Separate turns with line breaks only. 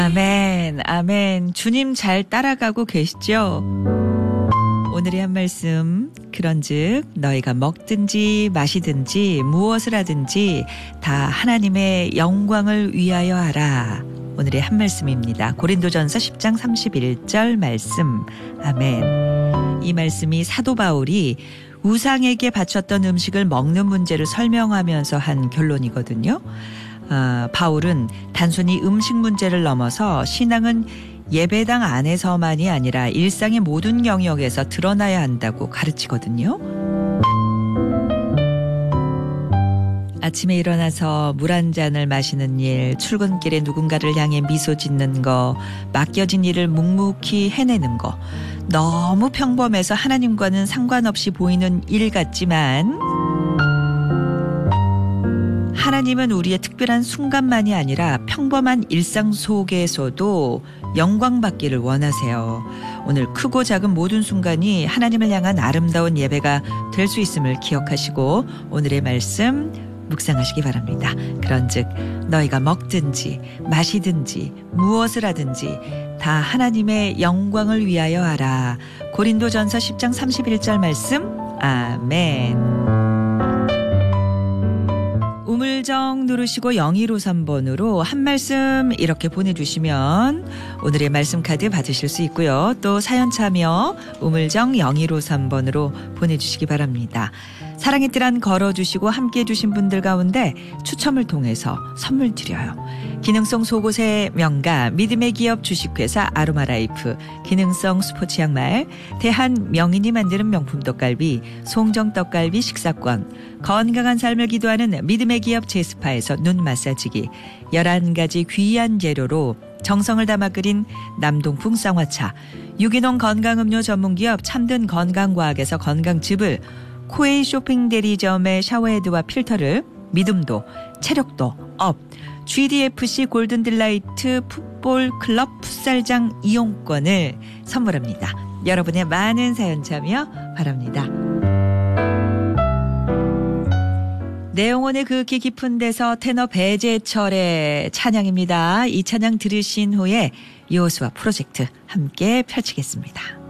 아멘, 아멘. 주님 잘 따라가고 계시죠? 오늘의 한 말씀, 그런즉 너희가 먹든지 마시든지 무엇을 하든지 다 하나님의 영광을 위하여 하라. 오늘의 한 말씀입니다. 고린도전서 10장 31절 말씀. 아멘. 이 말씀이 사도 바울이 우상에게 바쳤던 음식을 먹는 문제를 설명하면서 한 결론이거든요. 바울은 단순히 음식 문제를 넘어서 신앙은 예배당 안에서만이 아니라 일상의 모든 영역에서 드러나야 한다고 가르치거든요. 아침에 일어나서 물 한 잔을 마시는 일, 출근길에 누군가를 향해 미소 짓는 거, 맡겨진 일을 묵묵히 해내는 거, 너무 평범해서 하나님과는 상관없이 보이는 일 같지만 하나님은 우리의 특별한 순간만이 아니라 평범한 일상 속에서도 영광받기를 원하세요. 오늘 크고 작은 모든 순간이 하나님을 향한 아름다운 예배가 될 수 있음을 기억하시고 오늘의 말씀 묵상하시기 바랍니다. 그런즉 너희가 먹든지 마시든지 무엇을 하든지 다 하나님의 영광을 위하여 하라. 고린도전서 10장 31절 말씀. 아멘. 우물정 누르시고 0253번으로 한 말씀 이렇게 보내주시면 오늘의 말씀 카드 받으실 수 있고요. 또 사연 참여 우물정 0253번으로 보내주시기 바랍니다. 사랑의 뜰 안 걸어주시고 함께해 주신 분들 가운데 추첨을 통해서 선물 드려요. 기능성 속옷의 명가 믿음의 기업 주식회사 아로마라이프, 기능성 스포츠 양말, 대한 명인이 만드는 명품 떡갈비, 송정 떡갈비 식사권, 건강한 삶을 기도하는 믿음의 기업 제스파에서 눈 마사지기, 11가지 귀한 재료로 정성을 담아 끓인 남동풍 쌍화차, 유기농 건강음료 전문기업 참든 건강과학에서 건강즙을, 코웨이 쇼핑 대리점의 샤워헤드와 필터를, 믿음도 체력도 업, GDFC 골든딜라이트 풋볼 클럽 풋살장 이용권을 선물합니다. 여러분의 많은 사연 참여 바랍니다. 내영혼의 그윽기 깊은 데서 테너 배재철의 찬양입니다. 이 찬양 들으신 후에 여호수아 프로젝트 함께 펼치겠습니다.